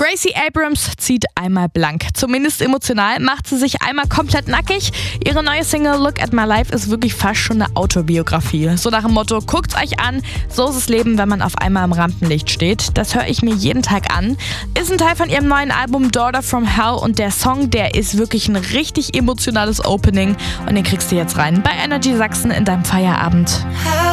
Gracie Abrams zieht einmal blank. Zumindest emotional macht sie sich einmal komplett nackig. Ihre neue Single Look at My Life ist wirklich fast schon eine Autobiografie. So nach dem Motto, guckt's euch an, so ist das Leben, wenn man auf einmal im Rampenlicht steht. Das höre ich mir jeden Tag an. Ist ein Teil von ihrem neuen Album Daughter from Hell und der Song, der ist wirklich ein richtig emotionales Opening und den kriegst du jetzt rein bei Energy Sachsen in deinem Feierabend.